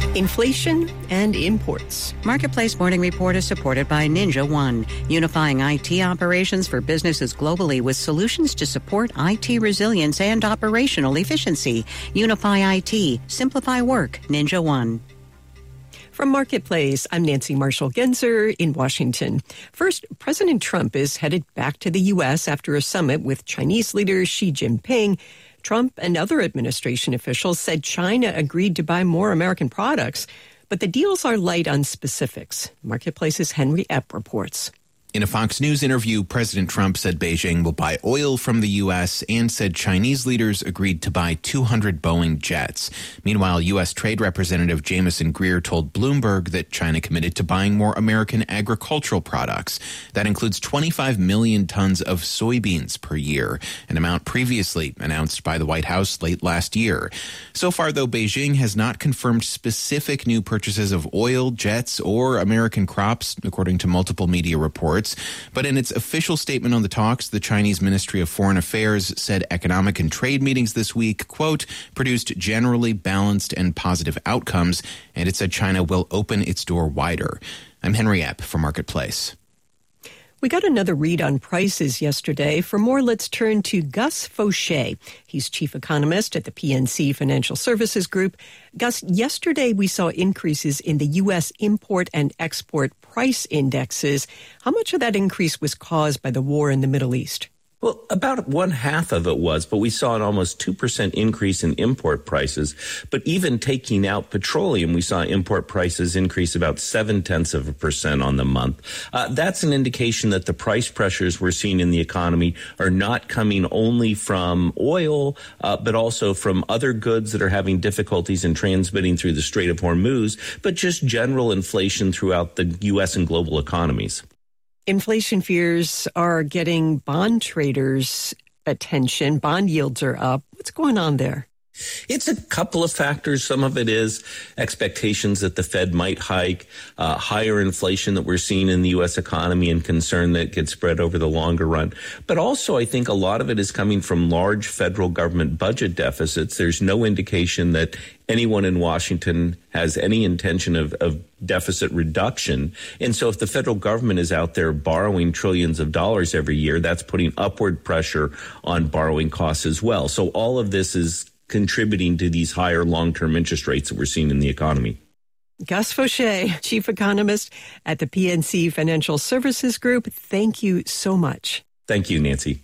Inflation and imports. Marketplace Morning Report is supported by Ninja One, unifying IT operations for businesses globally with solutions to support IT resilience and operational efficiency. Unify IT. Simplify work. Ninja One. From Marketplace, I'm Nancy Marshall-Genzer in Washington. First, President Trump is headed back to the U.S. after a summit with Chinese leader Xi Jinping. Trump and other administration officials said China agreed to buy more American products, but the deals are light on specifics. Marketplace's Henry Epp reports. In a Fox News interview, President Trump said Beijing will buy oil from the U.S. and said Chinese leaders agreed to buy 200 Boeing jets. Meanwhile, U.S. Trade Representative Jamieson Greer told Bloomberg that China committed to buying more American agricultural products. That includes 25 million tons of soybeans per year, an amount previously announced by the White House late last year. So far, though, Beijing has not confirmed specific new purchases of oil, jets, or American crops, according to multiple media reports. But in its official statement on the talks, the Chinese Ministry of Foreign Affairs said economic and trade meetings this week, quote, produced generally balanced and positive outcomes, and it said China will open its door wider. I'm Henry Epp for Marketplace. We got another read on prices yesterday. For more, let's turn to Gus Faucher. He's chief economist at the PNC Financial Services Group. Gus, yesterday we saw increases in the U.S. import and export price indexes. How much of that increase was caused by the war in the Middle East? Well, about one half of it was, but we saw an almost 2% increase in import prices. But even taking out petroleum, we saw import prices increase about 0.7% on the month. That's an indication that the price pressures we're seeing in the economy are not coming only from oil, but also from other goods that are having difficulties in transmitting through the Strait of Hormuz, but just general inflation throughout the U.S. and global economies. Inflation fears are getting bond traders' attention. Bond yields are up. What's going on there? It's a couple of factors. Some of it is expectations that the Fed might hike, higher inflation that we're seeing in the U.S. economy and concern that gets spread over the longer run. But also, I think a lot of it is coming from large federal government budget deficits. There's no indication that anyone in Washington has any intention of deficit reduction. And so if the federal government is out there borrowing trillions of dollars every year, that's putting upward pressure on borrowing costs as well. So all of this is contributing to these higher long-term interest rates that we're seeing in the economy. Gus Faucher, chief economist at the PNC Financial Services Group. Thank you so much. Thank you, Nancy.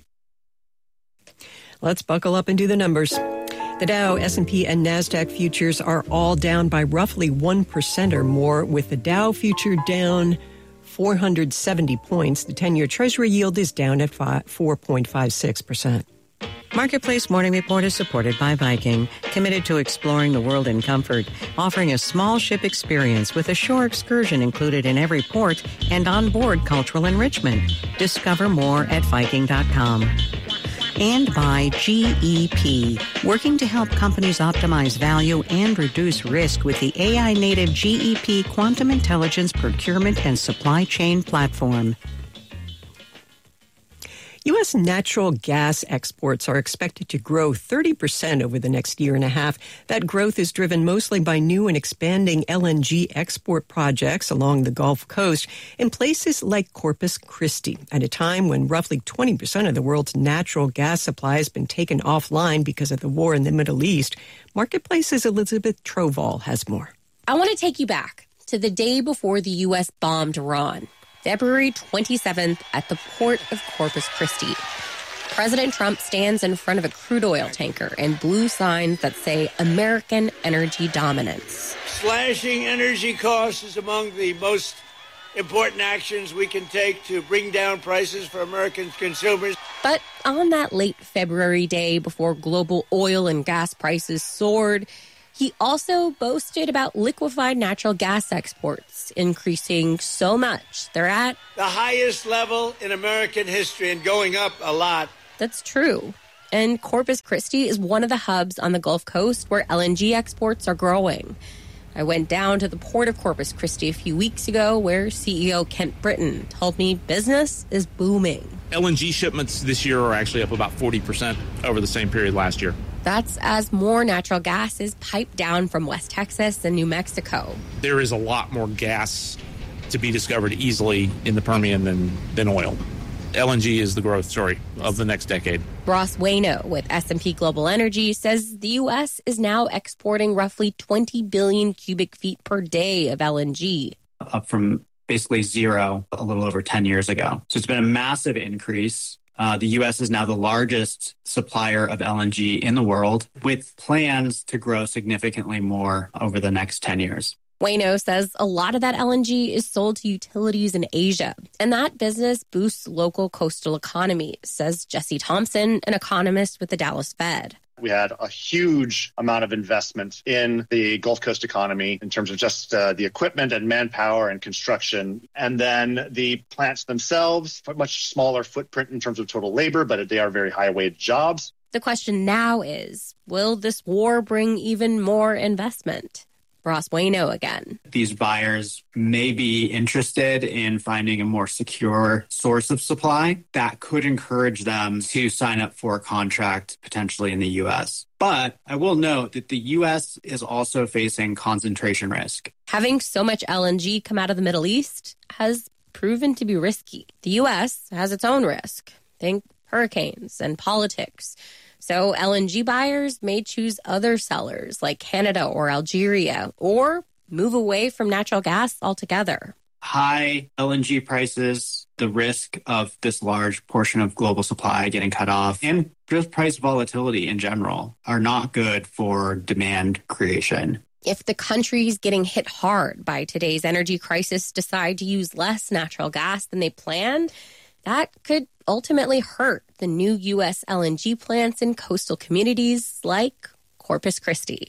Let's buckle up and do the numbers. The Dow, S&P, and NASDAQ futures are all down by roughly 1% or more, with the Dow future down 470 points. The 10-year Treasury yield is down at 4.56%. Marketplace Morning Report is supported by Viking, committed to exploring the world in comfort, offering a small ship experience with a shore excursion included in every port and onboard cultural enrichment. Discover more at Viking.com. And by GEP, working to help companies optimize value and reduce risk with the AI-native GEP Quantum Intelligence Procurement and Supply Chain Platform. U.S. natural gas exports are expected to grow 30% over the next year and a half. That growth is driven mostly by new and expanding LNG export projects along the Gulf Coast in places like Corpus Christi, at a time when roughly 20% of the world's natural gas supply has been taken offline because of the war in the Middle East. Marketplace's Elizabeth Trovall has more. I want to take you back to the day before the U.S. bombed Iran. February 27th at the port of Corpus Christi. President Trump stands in front of a crude oil tanker and blue signs that say American energy dominance. Slashing energy costs is among the most important actions we can take to bring down prices for American consumers. But on that late February day before global oil and gas prices soared, he also boasted about liquefied natural gas exports increasing so much. They're at the highest level in American history and going up a lot. That's true. And Corpus Christi is one of the hubs on the Gulf Coast where LNG exports are growing. I went down to the port of Corpus Christi a few weeks ago where CEO Kent Britton told me business is booming. LNG shipments this year are actually up about 40% over the same period last year. That's as more natural gas is piped down from West Texas and New Mexico. There is a lot more gas to be discovered easily in the Permian than oil. LNG is the growth story of the next decade. Ross Waino with S&P Global Energy says the U.S. is now exporting roughly 20 billion cubic feet per day of LNG. Up from basically zero a little over 10 years ago. So it's been a massive increase. The U.S. is now the largest supplier of LNG in the world, with plans to grow significantly more over the next 10 years. Waino says a lot of that LNG is sold to utilities in Asia, and that business boosts local coastal economies, says Jesse Thompson, an economist with the Dallas Fed. We had a huge amount of investment in the Gulf Coast economy in terms of just the equipment and manpower and construction. And then the plants themselves, a much smaller footprint in terms of total labor, but they are very high-wage jobs. The question now is, will this war bring even more investment? Ross Waino again. These buyers may be interested in finding a more secure source of supply that could encourage them to sign up for a contract potentially in the U.S. But I will note that the U.S. is also facing concentration risk. Having so much LNG come out of the Middle East has proven to be risky. The U.S. has its own risk. Think hurricanes and politics. So LNG buyers may choose other sellers like Canada or Algeria, or move away from natural gas altogether. High LNG prices, the risk of this large portion of global supply getting cut off, and just price volatility in general are not good for demand creation. If the countries getting hit hard by today's energy crisis decide to use less natural gas than they planned, that could ultimately hurt the new U.S. LNG plants in coastal communities like Corpus Christi.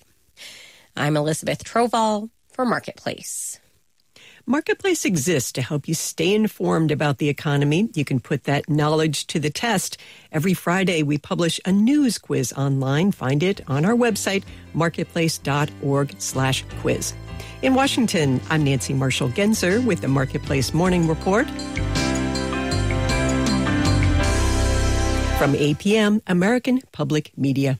I'm Elizabeth Troval for Marketplace. Marketplace exists to help you stay informed about the economy. You can put that knowledge to the test. Every Friday, we publish a news quiz online. Find it on our website, marketplace.org/quiz. In Washington, I'm Nancy Marshall-Genzer with the Marketplace Morning Report. From APM, American Public Media.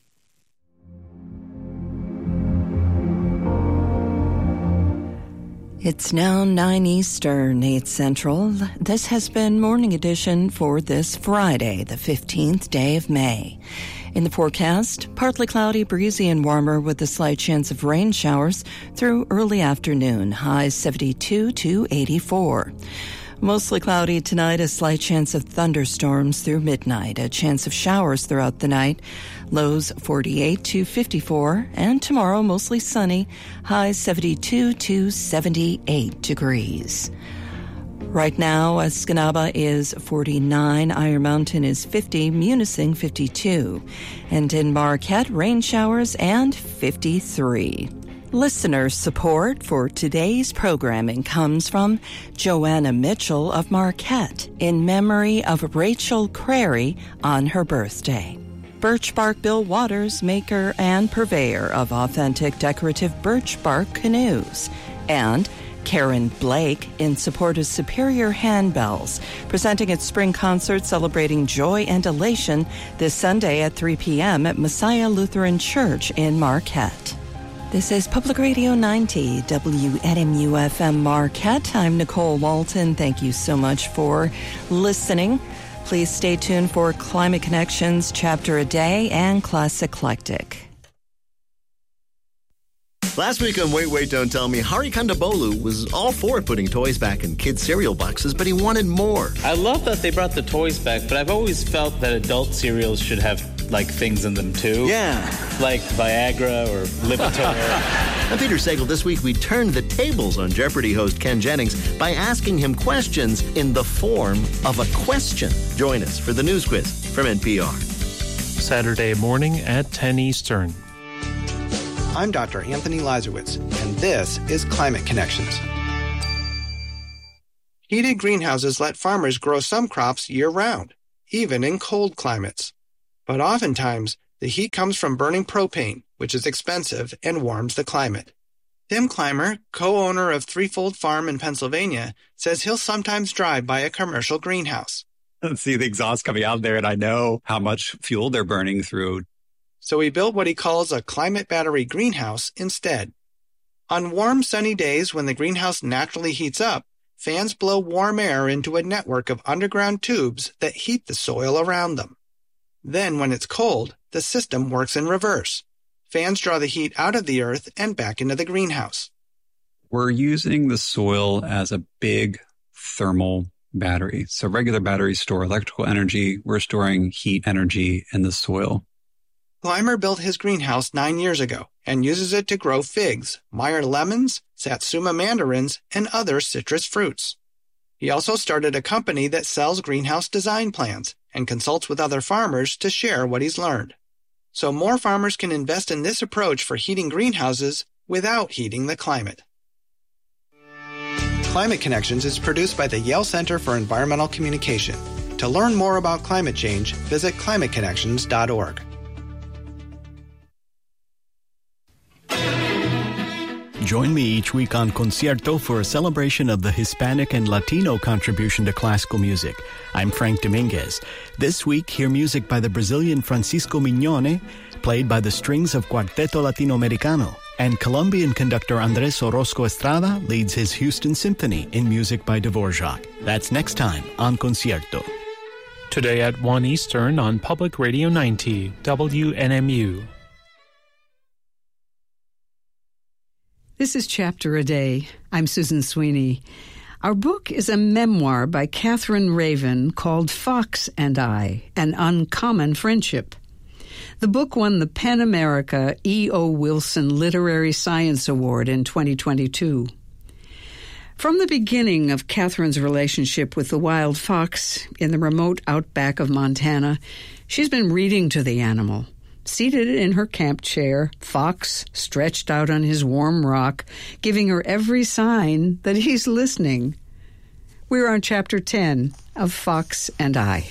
It's now 9 Eastern, 8 Central. This has been Morning Edition for this Friday, the 15th day of May. In the forecast, partly cloudy, breezy, and warmer with a slight chance of rain showers through early afternoon, highs 72 to 84. Mostly cloudy tonight, a slight chance of thunderstorms through midnight, a chance of showers throughout the night, lows 48 to 54, and tomorrow mostly sunny, highs 72 to 78 degrees. Right now, Escanaba is 49, Iron Mountain is 50, Munising 52, and in Marquette, rain showers and 53. Listener support for today's programming comes from Joanna Mitchell of Marquette in memory of Rachel Crary on her birthday. Birch Bark Bill Waters, maker and purveyor of authentic decorative birch bark canoes. And Karen Blake in support of Superior Handbells, presenting its spring concert celebrating joy and elation this Sunday at 3 p.m. at Messiah Lutheran Church in Marquette. This is Public Radio 90, WNMU-FM Marquette. I'm Nicole Walton. Thank you so much for listening. Please stay tuned for Climate Connections, Chapter a Day, and Class Eclectic. Last week on Wait, Don't Tell Me, Hari Kondabolu was all for putting toys back in kids' cereal boxes, but he wanted more. I love that they brought the toys back, but I've always felt that adult cereals should have, like, things in them, too. Yeah. Like Viagra or Lipitor. I'm Peter Sagal. This week, we turned the tables on Jeopardy host Ken Jennings by asking him questions in the form of a question. Join us for the news quiz from NPR. Saturday morning at 10 Eastern. I'm Dr. Anthony Lazarowitz, and this is Climate Connections. Heated greenhouses let farmers grow some crops year-round, even in cold climates. But oftentimes, the heat comes from burning propane, which is expensive and warms the climate. Tim Clymer, co-owner of Threefold Farm in Pennsylvania, says he'll sometimes drive by a commercial greenhouse. See the exhaust coming out there, and I know how much fuel they're burning through. So he built what he calls a climate battery greenhouse instead. On warm, sunny days when the greenhouse naturally heats up, fans blow warm air into a network of underground tubes that heat the soil around them. Then, when it's cold, the system works in reverse. Fans draw the heat out of the earth and back into the greenhouse. We're using the soil as a big thermal battery. So regular batteries store electrical energy. We're storing heat energy in the soil. Clymer built his greenhouse 9 years ago and uses it to grow figs, Meyer lemons, Satsuma mandarins, and other citrus fruits. He also started a company that sells greenhouse design plans and consults with other farmers to share what he's learned. So more farmers can invest in this approach for heating greenhouses without heating the climate. Climate Connections is produced by the Yale Center for Environmental Communication. To learn more about climate change, visit climateconnections.org. Join me each week on Concierto for a celebration of the Hispanic and Latino contribution to classical music. I'm Frank Dominguez. This week, hear music by the Brazilian Francisco Mignone, played by the strings of Cuarteto Latinoamericano, and Colombian conductor Andrés Orozco Estrada leads his Houston Symphony in music by Dvorak. That's next time on Concierto. Today at 1 Eastern on Public Radio 90, WNMU. This is Chapter a Day. I'm Susan Sweeney. Our book is a memoir by Catherine Raven called Fox and I, An Uncommon Friendship. The book won the PEN America E.O. Wilson Literary Science Award in 2022. From the beginning of Catherine's relationship with the wild fox in the remote outback of Montana, she's been reading to the animal. Seated in her camp chair, Fox stretched out on his warm rock, giving her every sign that he's listening. We're on Chapter 10 of Fox and I.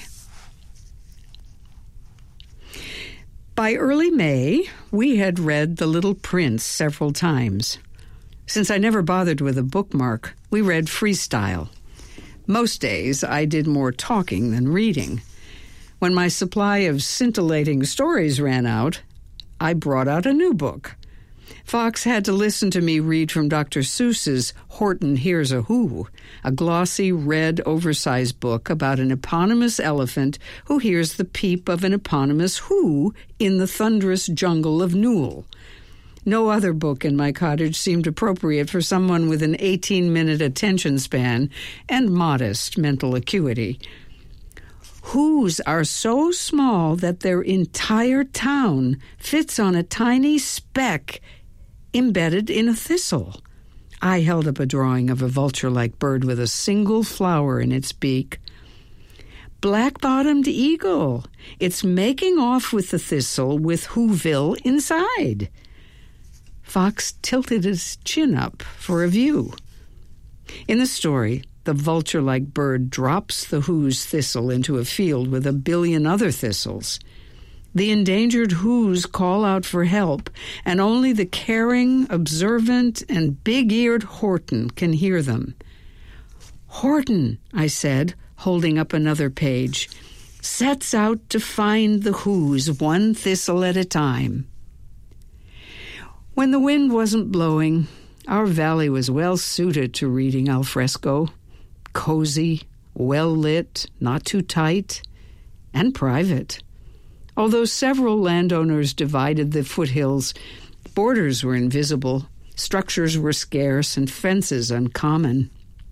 By early May, we had read The Little Prince several times. Since I never bothered with a bookmark, we read freestyle. Most days, I did more talking than reading. When my supply of scintillating stories ran out, I brought out a new book. Fox had to listen to me read from Dr. Seuss's Horton Hears a Who, a glossy, red, oversized book about an eponymous elephant who hears the peep of an eponymous who in the thunderous jungle of Newell. No other book in my cottage seemed appropriate for someone with an 18-minute attention span and modest mental acuity. Whos are so small that their entire town fits on a tiny speck embedded in a thistle. I held up a drawing of a vulture-like bird with a single flower in its beak. Black-bottomed eagle. It's making off with the thistle with Whoville inside. Fox tilted his chin up for a view. In the story, the vulture-like bird drops the who's thistle into a field with 1 billion other thistles. The endangered who's call out for help, and only the caring, observant, and big-eared Horton can hear them. Horton, I said, holding up another page, sets out to find the who's one thistle at a time. When the wind wasn't blowing, our valley was well suited to reading al fresco. Cozy, well-lit, not too tight, and private. Although several landowners divided the foothills, borders were invisible, structures were scarce, and fences uncommon.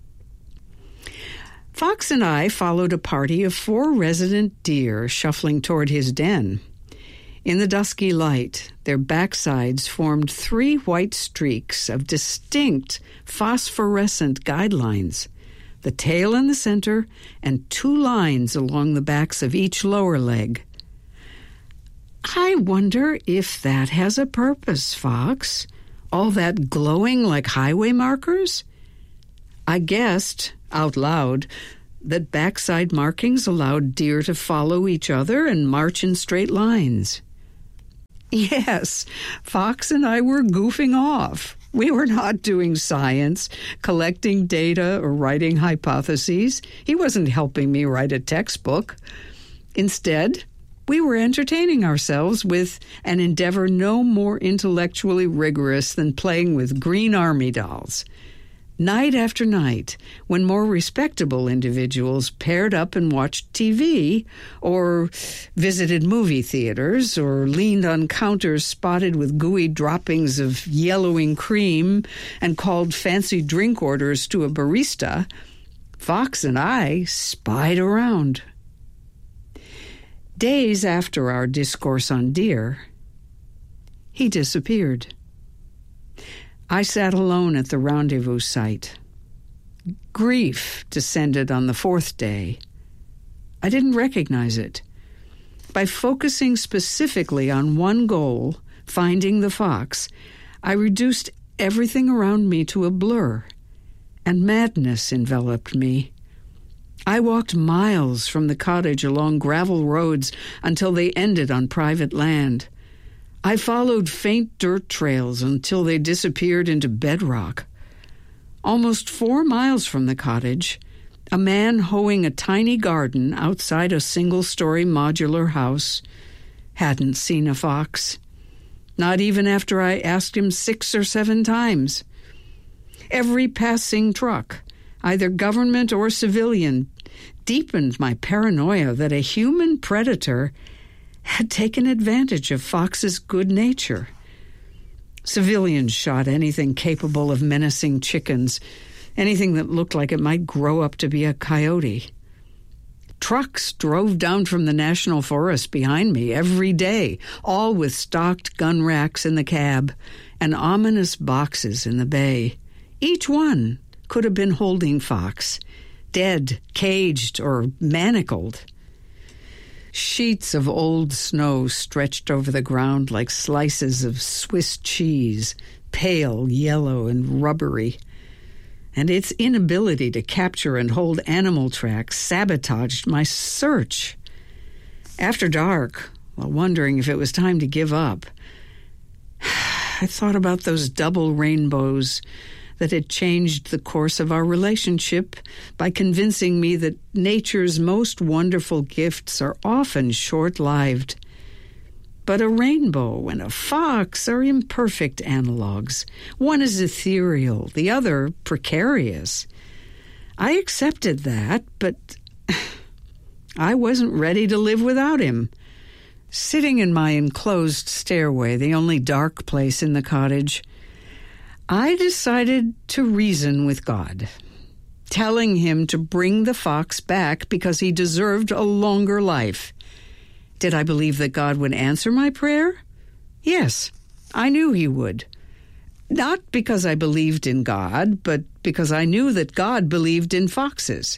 Fox and I followed a party of 4 resident deer shuffling toward his den. In the dusky light, their backsides formed 3 white streaks of distinct phosphorescent guidelines. The tail in the center, and 2 lines along the backs of each lower leg. I wonder if that has a purpose, Fox. All that glowing like highway markers? I guessed, out loud, that backside markings allowed deer to follow each other and march in straight lines. Yes, Fox and I were goofing off. We were not doing science, collecting data, or writing hypotheses. He wasn't helping me write a textbook. Instead, We were entertaining ourselves with an endeavor no more intellectually rigorous than playing with green army dolls. Night after night, when more respectable individuals paired up and watched TV, or visited movie theaters, or leaned on counters spotted with gooey droppings of yellowing cream and called fancy drink orders to a barista, Fox and I spied around. Days after our discourse on deer, he disappeared. I sat alone at the rendezvous site. Grief descended on the fourth day. I didn't recognize it. By focusing specifically on one goal, finding the fox, I reduced everything around me to a blur, and madness enveloped me. I walked miles from the cottage along gravel roads until they ended on private land. I followed faint dirt trails until they disappeared into bedrock. Almost 4 miles from the cottage, a man hoeing a tiny garden outside a single-story modular house hadn't seen a fox, not even after I asked him 6 or 7 times. Every passing truck, either government or civilian, deepened my paranoia that a human predator had taken advantage of Fox's good nature. Civilians shot anything capable of menacing chickens, anything that looked like it might grow up to be a coyote. Trucks drove down from the National Forest behind me every day, all with stocked gun racks in the cab and ominous boxes in the bay. Each one could have been holding Fox, dead, caged, or manacled. Sheets of old snow stretched over the ground like slices of Swiss cheese, pale, yellow, and rubbery. And its inability to capture and hold animal tracks sabotaged my search. After dark, while wondering if it was time to give up, I thought about those double rainbows that had changed the course of our relationship by convincing me that nature's most wonderful gifts are often short-lived. But a rainbow and a fox are imperfect analogs. One is ethereal, the other precarious. I accepted that, but I wasn't ready to live without him. Sitting in my enclosed stairway, the only dark place in the cottage, I decided to reason with God, telling him to bring the fox back because he deserved a longer life. Did I believe that God would answer my prayer? Yes, I knew he would. Not because I believed in God, but because I knew that God believed in foxes.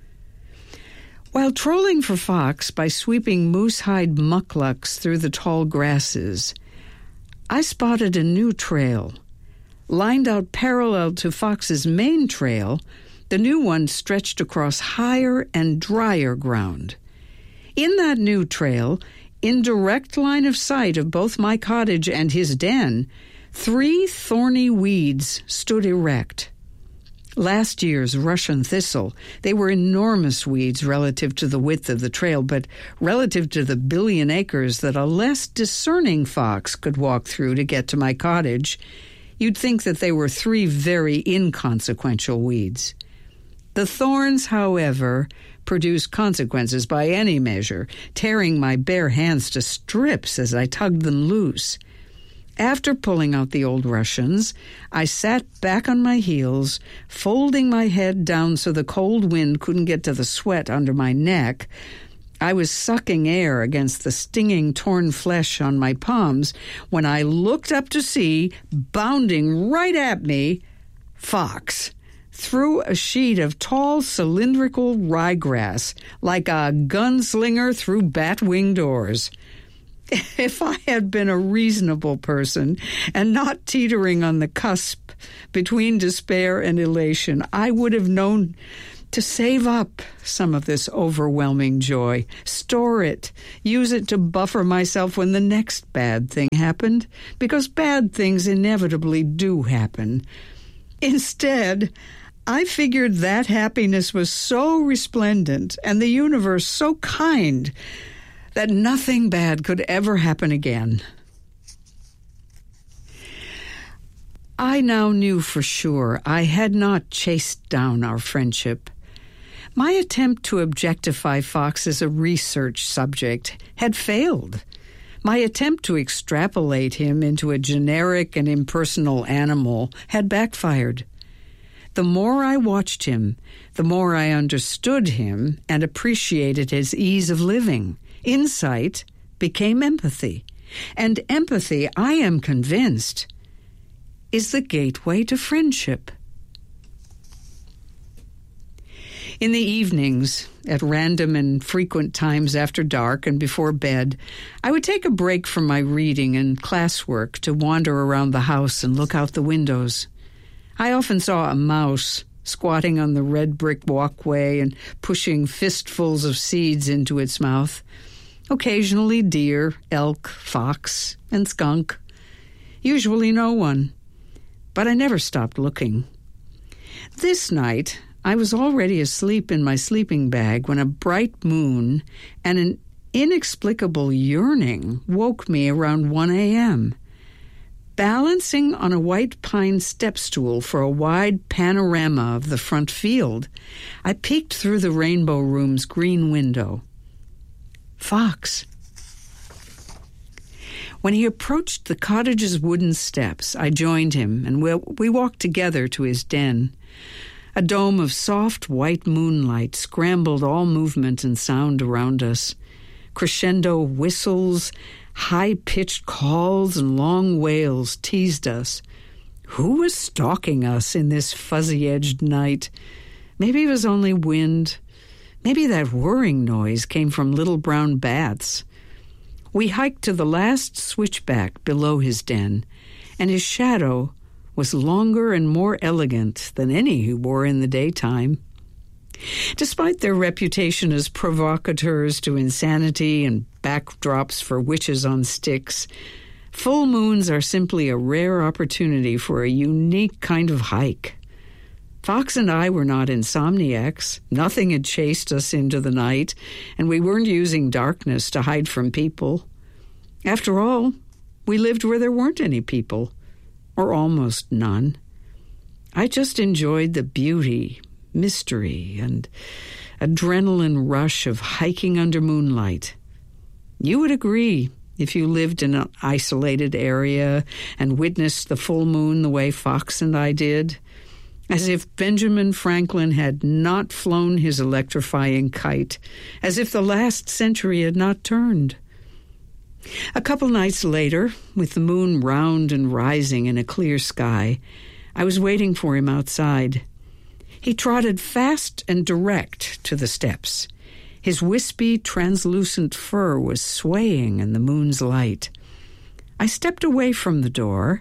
While trolling for fox by sweeping moose-hide mucklucks through the tall grasses, I spotted a new trail. Lined out parallel to Fox's main trail, the new one stretched across higher and drier ground. In that new trail, in direct line of sight of both my cottage and his den, 3 thorny weeds stood erect. Last year's Russian thistle, they were enormous weeds relative to the width of the trail, but relative to the 1 billion acres that a less discerning fox could walk through to get to my cottage, you'd think that they were 3 very inconsequential weeds. The thorns, however, produced consequences by any measure, tearing my bare hands to strips as I tugged them loose. After pulling out the old Russians, I sat back on my heels, folding my head down so the cold wind couldn't get to the sweat under my neck. I was sucking air against the stinging, torn flesh on my palms when I looked up to see, bounding right at me, Fox, through a sheet of tall, cylindrical ryegrass, like a gunslinger through bat-wing doors. If I had been a reasonable person and not teetering on the cusp between despair and elation, I would have known to save up some of this overwhelming joy, store it, use it to buffer myself when the next bad thing happened, because bad things inevitably do happen. Instead, I figured that happiness was so resplendent and the universe so kind that nothing bad could ever happen again. I now knew for sure I had not chased down our friendship. My attempt to objectify Fox as a research subject had failed. My attempt to extrapolate him into a generic and impersonal animal had backfired. The more I watched him, the more I understood him and appreciated his ease of living. Insight became empathy. And empathy, I am convinced, is the gateway to friendship. In the evenings, at random and frequent times after dark and before bed, I would take a break from my reading and classwork to wander around the house and look out the windows. I often saw a mouse squatting on the red brick walkway and pushing fistfuls of seeds into its mouth. Occasionally deer, elk, fox, and skunk. Usually no one. But I never stopped looking. This night, I was already asleep in my sleeping bag when a bright moon and an inexplicable yearning woke me around 1 a.m. Balancing on a white pine step stool for a wide panorama of the front field, I peeked through the Rainbow Room's green window. Fox. When he approached the cottage's wooden steps, I joined him, and we walked together to his den. A dome of soft white moonlight scrambled all movement and sound around us. Crescendo whistles, high-pitched calls, and long wails teased us. Who was stalking us in this fuzzy-edged night? Maybe it was only wind. Maybe that whirring noise came from little brown bats. We hiked to the last switchback below his den, and his shadow was longer and more elegant than any he wore in the daytime. Despite their reputation as provocateurs to insanity and backdrops for witches on sticks, full moons are simply a rare opportunity for a unique kind of hike. Fox and I were not insomniacs. Nothing had chased us into the night, and we weren't using darkness to hide from people. After all, we lived where there weren't any people, or almost none. I just enjoyed the beauty, mystery, and adrenaline rush of hiking under moonlight. You would agree if you lived in an isolated area and witnessed the full moon the way Fox and I did, as if Benjamin Franklin had not flown his electrifying kite, as if the last century had not turned. A couple nights later, with the moon round and rising in a clear sky, I was waiting for him outside. He trotted fast and direct to the steps. His wispy, translucent fur was swaying in the moon's light. I stepped away from the door,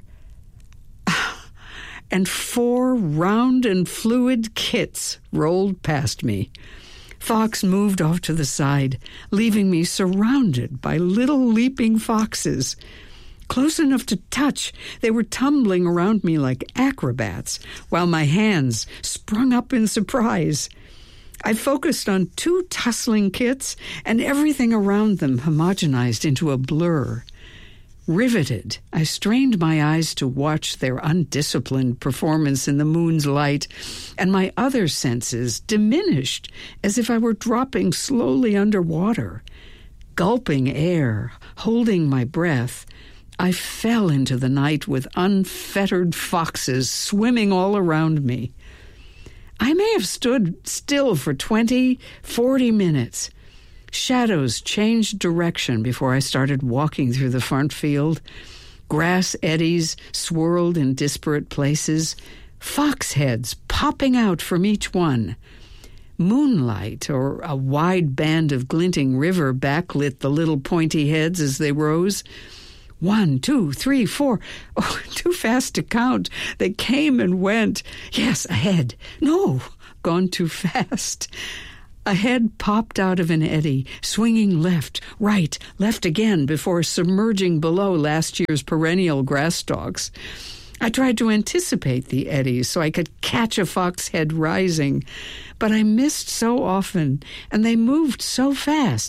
and 4 round and fluid kits rolled past me. Fox moved off to the side, leaving me surrounded by little leaping foxes. Close enough to touch, they were tumbling around me like acrobats, while my hands sprung up in surprise. I focused on 2 tussling kits, and everything around them homogenized into a blur. Riveted, I strained my eyes to watch their undisciplined performance in the moon's light, and my other senses diminished as if I were dropping slowly underwater. Gulping air, holding my breath, I fell into the night with unfettered foxes swimming all around me. I may have stood still for 20, 40 minutes. Shadows changed direction before I started walking through the front field. Grass eddies swirled in disparate places, fox heads popping out from each one. Moonlight, or a wide band of glinting river, backlit the little pointy heads as they rose. 1, 2, 3, 4. Oh, too fast to count. They came and went. Yes, ahead. No, gone too fast. A head popped out of an eddy, swinging left, right, left again before submerging below last year's perennial grass stalks. I tried to anticipate the eddies so I could catch a fox head rising, but I missed so often, and they moved so fast.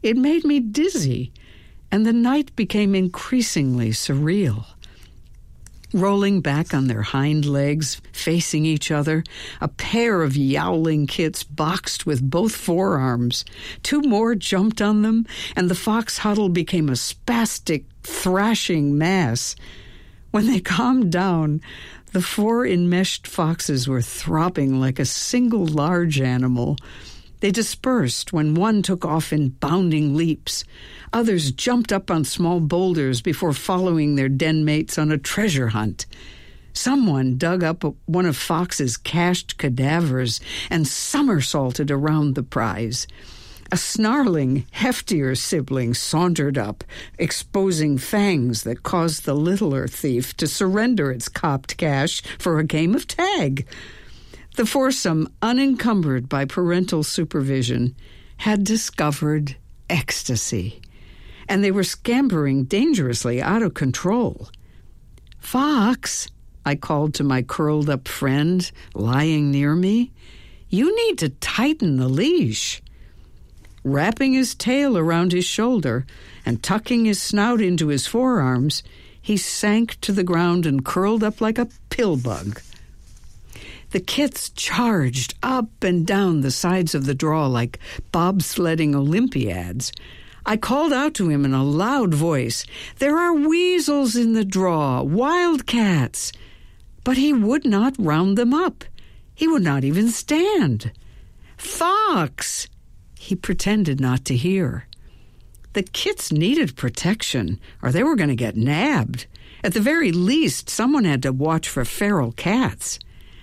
It made me dizzy, and the night became increasingly surreal. Rolling back on their hind legs, facing each other, a pair of yowling kits boxed with both forearms. Two more jumped on them, and the fox huddle became a spastic, thrashing mass. When they calmed down, the 4 enmeshed foxes were throbbing like a single large animal. They dispersed when one took off in bounding leaps. Others jumped up on small boulders before following their den mates on a treasure hunt. Someone dug up one of Fox's cached cadavers and somersaulted around the prize. A snarling, heftier sibling sauntered up, exposing fangs that caused the littler thief to surrender its copped cash for a game of tag. The foursome, unencumbered by parental supervision, had discovered ecstasy, and they were scampering dangerously out of control. "Fox," I called to my curled-up friend lying near me, "you need to tighten the leash." Wrapping his tail around his shoulder and tucking his snout into his forearms, he sank to the ground and curled up like a pill bug. The kits charged up and down the sides of the draw like bobsledding Olympiads. I called out to him in a loud voice, "There are weasels in the draw, wildcats!" But he would not round them up. He would not even stand. "Fox!" He pretended not to hear. The kits needed protection, or they were going to get nabbed. At the very least, someone had to watch for feral cats.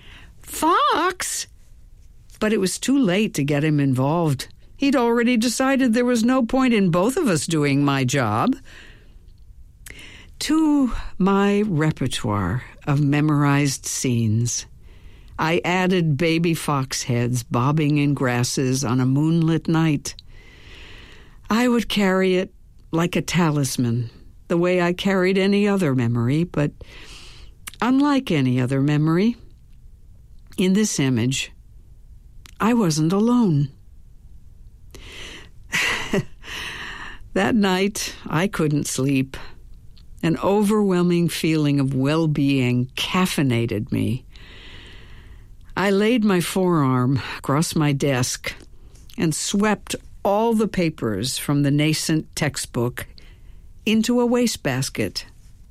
"Fox!" But it was too late to get him involved. He'd already decided there was no point in both of us doing my job. To my repertoire of memorized scenes, I added baby fox heads bobbing in grasses on a moonlit night. I would carry it like a talisman, the way I carried any other memory, but unlike any other memory, in this image, I wasn't alone. That night, I couldn't sleep. An overwhelming feeling of well-being caffeinated me. I laid my forearm across my desk and swept all the papers from the nascent textbook into a wastebasket.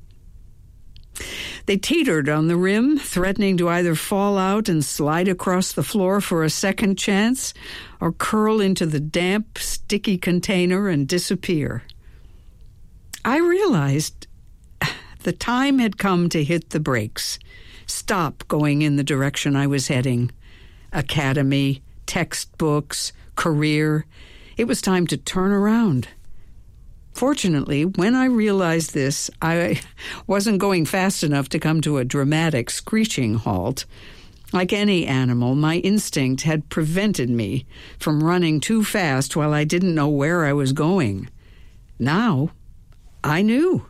They teetered on the rim, threatening to either fall out and slide across the floor for a second chance or curl into the damp, sticky container and disappear. I realized the time had come to hit the brakes, stop going in the direction I was heading. Academy, textbooks, career. It was time to turn around. Fortunately, when I realized this, I wasn't going fast enough to come to a dramatic screeching halt. Like any animal, my instinct had prevented me from running too fast while I didn't know where I was going. Now, I knew.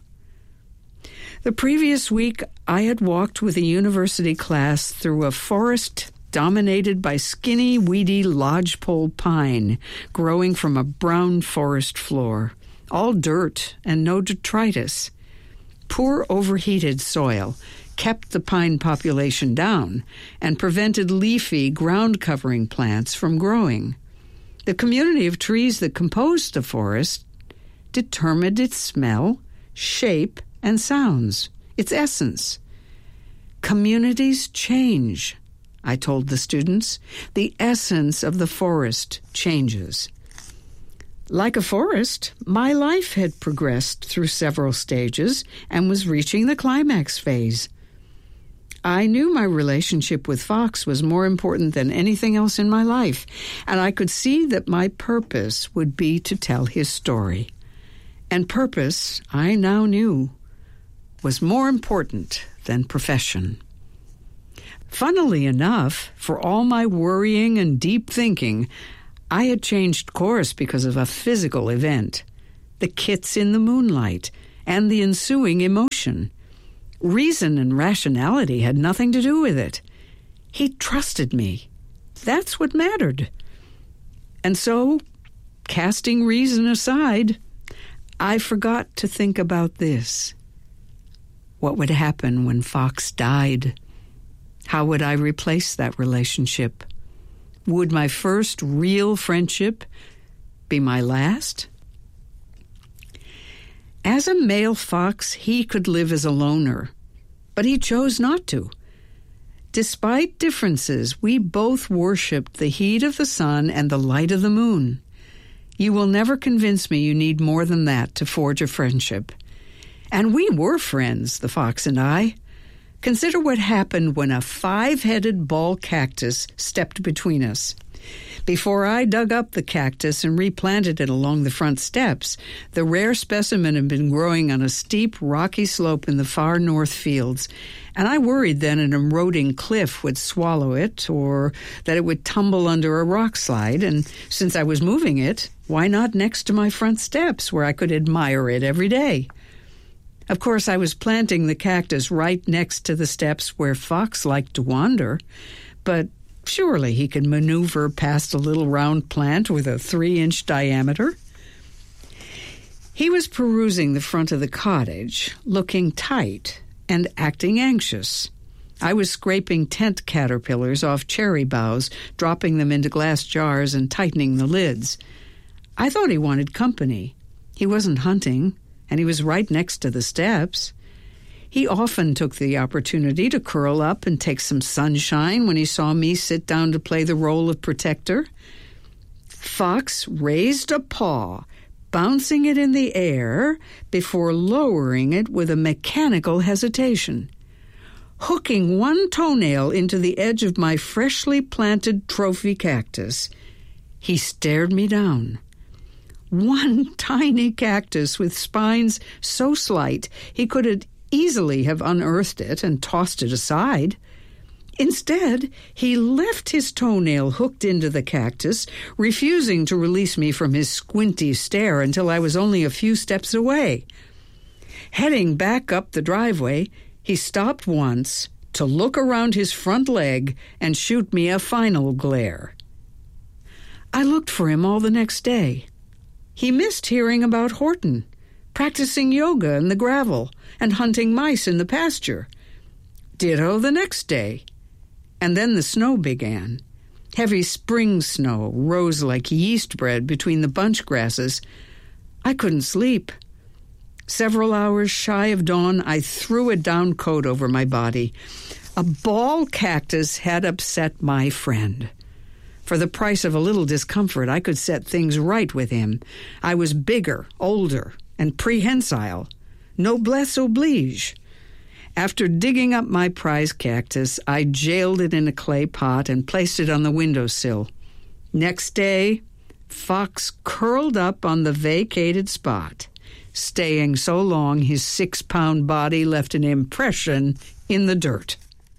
The previous week, I had walked with a university class through a forest dominated by skinny, weedy lodgepole pine growing from a brown forest floor. All dirt and no detritus. Poor overheated soil kept the pine population down and prevented leafy, ground-covering plants from growing. The community of trees that composed the forest determined its smell, shape, and sounds, its essence. Communities change, I told the students. The essence of the forest changes. Like a forest, my life had progressed through several stages and was reaching the climax phase. I knew my relationship with Fox was more important than anything else in my life, and I could see that my purpose would be to tell his story. And purpose, I now knew, was more important than profession. Funnily enough, for all my worrying and deep thinking, I had changed course because of a physical event, the kits in the moonlight, and the ensuing emotion. Reason and rationality had nothing to do with it. He trusted me. That's what mattered. And so, casting reason aside, I forgot to think about this. What would happen when Fox died? How would I replace that relationship? Would my first real friendship be my last? As a male fox, he could live as a loner, but he chose not to. Despite differences, we both worshipped the heat of the sun and the light of the moon. You will never convince me you need more than that to forge a friendship. And we were friends, the fox and I. Consider what happened when a 5-headed ball cactus stepped between us. Before I dug up the cactus and replanted it along the front steps, the rare specimen had been growing on a steep, rocky slope in the far north fields, and I worried then an eroding cliff would swallow it or that it would tumble under a rock slide, and since I was moving it, why not next to my front steps where I could admire it every day? Of course, I was planting the cactus right next to the steps where Fox liked to wander, but surely he could maneuver past a little round plant with a 3-inch diameter. He was perusing the front of the cottage, looking tight and acting anxious. I was scraping tent caterpillars off cherry boughs, dropping them into glass jars and tightening the lids. I thought he wanted company. He wasn't hunting, and he was right next to the steps. He often took the opportunity to curl up and take some sunshine when he saw me sit down to play the role of protector. Fox raised a paw, bouncing it in the air before lowering it with a mechanical hesitation. Hooking one toenail into the edge of my freshly planted trophy cactus, he stared me down. One tiny cactus with spines so slight he could easily have unearthed it and tossed it aside. Instead, he left his toenail hooked into the cactus, refusing to release me from his squinty stare until I was only a few steps away. Heading back up the driveway, he stopped once to look around his front leg and shoot me a final glare. I looked for him all the next day. He missed hearing about Horton, practicing yoga in the gravel, and hunting mice in the pasture. Ditto the next day. And then the snow began. Heavy spring snow rose like yeast bread between the bunch grasses. I couldn't sleep. Several hours shy of dawn, I threw a down coat over my body. A ball cactus had upset my friend. For the price of a little discomfort, I could set things right with him. I was bigger, older, and prehensile. Noblesse oblige. After digging up my prize cactus, I jailed it in a clay pot and placed it on the windowsill. Next day, Fox curled up on the vacated spot, staying so long his 6-pound body left an impression in the dirt.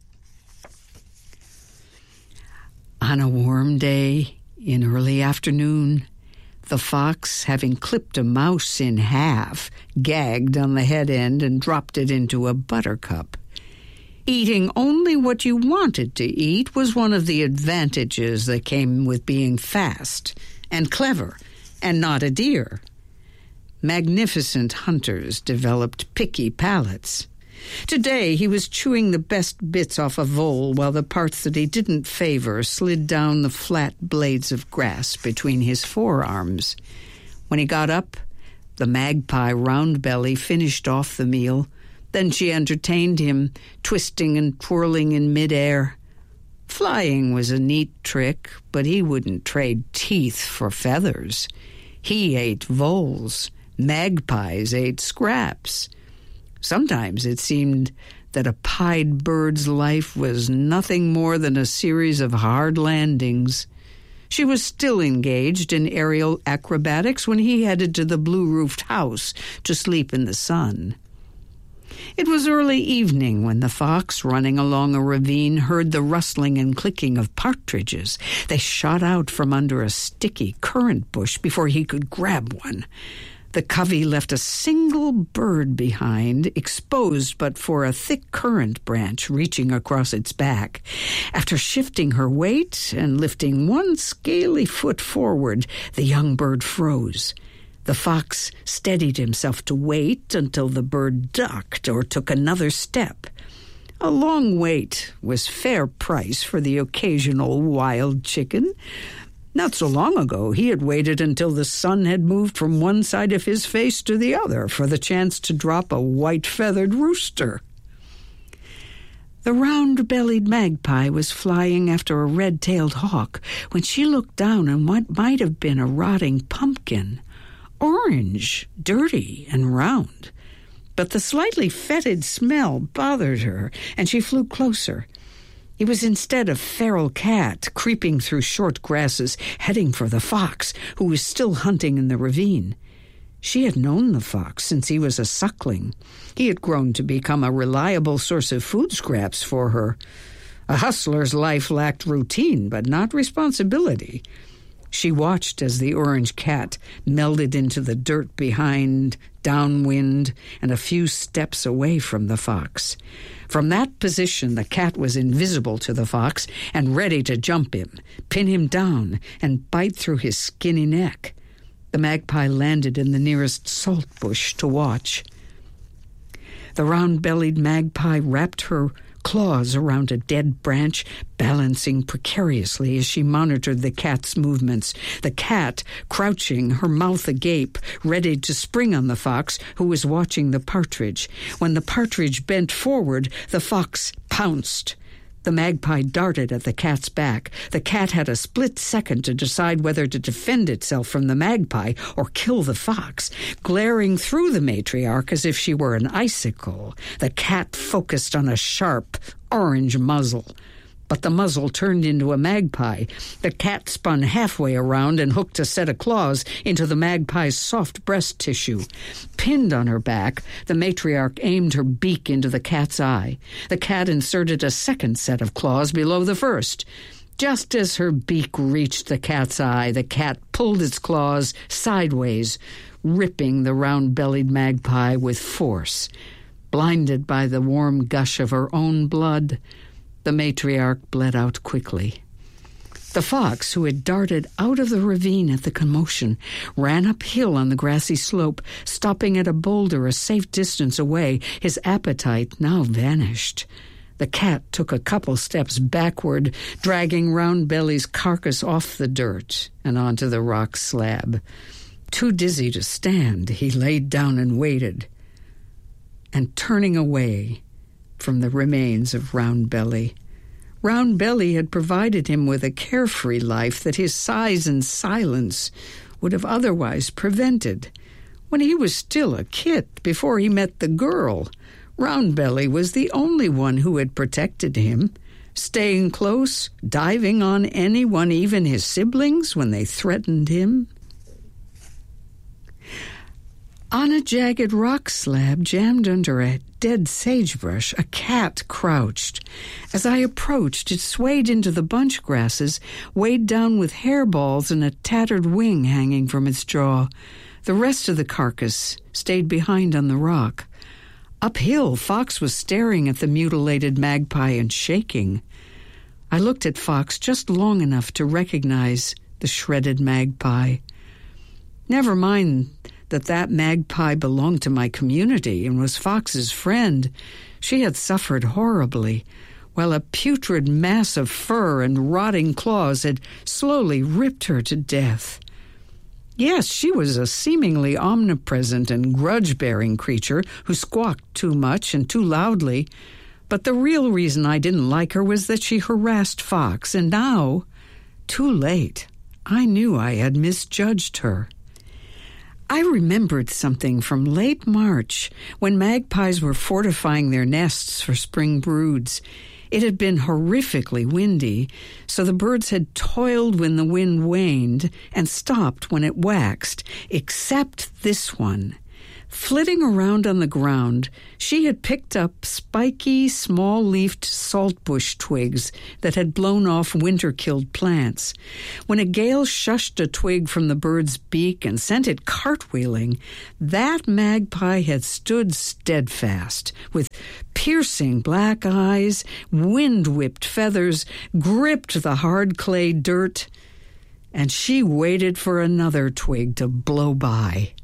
On a warm day in early afternoon, the fox, having clipped a mouse in half, gagged on the head end and dropped it into a buttercup. Eating only what you wanted to eat was one of the advantages that came with being fast and clever and not a deer. Magnificent hunters developed picky palates. Today he was chewing the best bits off a vole while the parts that he didn't favor slid down the flat blades of grass between his forearms. When he got up, the magpie Roundbelly finished off the meal. Then she entertained him, twisting and twirling in midair. Flying was a neat trick, but he wouldn't trade teeth for feathers. He ate voles. Magpies ate scraps. Sometimes it seemed that a pied bird's life was nothing more than a series of hard landings. She was still engaged in aerial acrobatics when he headed to the blue-roofed house to sleep in the sun. It was early evening when the fox, running along a ravine, heard the rustling and clicking of partridges. They shot out from under a sticky currant bush before he could grab one. The covey left a single bird behind, exposed but for a thick currant branch reaching across its back. After shifting her weight and lifting one scaly foot forward, the young bird froze. The fox steadied himself to wait until the bird ducked or took another step. A long wait was fair price for the occasional wild chicken. Not so long ago, he had waited until the sun had moved from one side of his face to the other for the chance to drop a white-feathered rooster. The round-bellied magpie was flying after a red-tailed hawk when she looked down on what might have been a rotting pumpkin, orange, dirty, and round. But the slightly fetid smell bothered her, and she flew closer. It was instead a feral cat creeping through short grasses, heading for the fox, who was still hunting in the ravine. She had known the fox since he was a suckling. He had grown to become a reliable source of food scraps for her. A hustler's life lacked routine, but not responsibility. She watched as the orange cat melded into the dirt behind, downwind, and a few steps away from the fox. From that position, the cat was invisible to the fox and ready to jump him, pin him down, and bite through his skinny neck. The magpie landed in the nearest salt bush to watch. The round-bellied magpie wrapped her claws around a dead branch, balancing precariously as she monitored the cat's movements. The cat, crouching, her mouth agape, ready to spring on the fox, who was watching the partridge. When the partridge bent forward, the fox pounced. The magpie darted at the cat's back. The cat had a split second to decide whether to defend itself from the magpie or kill the fox. Glaring through the matriarch as if she were an icicle, the cat focused on a sharp, orange muzzle. But the muzzle turned into a magpie. The cat spun halfway around and hooked a set of claws into the magpie's soft breast tissue. Pinned on her back, the matriarch aimed her beak into the cat's eye. The cat inserted a second set of claws below the first. Just as her beak reached the cat's eye, the cat pulled its claws sideways, ripping the round-bellied magpie with force. Blinded by the warm gush of her own blood, the matriarch bled out quickly. The fox, who had darted out of the ravine at the commotion, ran uphill on the grassy slope, stopping at a boulder a safe distance away. His appetite now vanished. The cat took a couple steps backward, dragging Round-Belly's carcass off the dirt and onto the rock slab. Too dizzy to stand, he laid down and waited. And turning away from the remains of Round-Belly. Round-Belly had provided him with a carefree life that his size and silence would have otherwise prevented. When he was still a kit, before he met the girl, Round-Belly was the only one who had protected him, staying close, diving on anyone, even his siblings, when they threatened him. On a jagged rock slab jammed under a dead sagebrush, a cat crouched. As I approached, it swayed into the bunch grasses, weighed down with hairballs and a tattered wing hanging from its jaw. The rest of the carcass stayed behind on the rock. Uphill, Fox was staring at the mutilated magpie and shaking. I looked at Fox just long enough to recognize the shredded magpie. Never mind that magpie belonged to my community and was Fox's friend. She had suffered horribly, while a putrid mass of fur and rotting claws had slowly ripped her to death. Yes, she was a seemingly omnipresent and grudge-bearing creature who squawked too much and too loudly, but the real reason I didn't like her was that she harassed Fox, and now, too late, I knew I had misjudged her. I remembered something from late March when magpies were fortifying their nests for spring broods. It had been horrifically windy, so the birds had toiled when the wind waned and stopped when it waxed, except this one. Flitting around on the ground, she had picked up spiky, small-leafed saltbush twigs that had blown off winter-killed plants. When a gale shushed a twig from the bird's beak and sent it cartwheeling, that magpie had stood steadfast, with piercing black eyes, wind-whipped feathers, gripped the hard clay dirt, and she waited for another twig to blow by.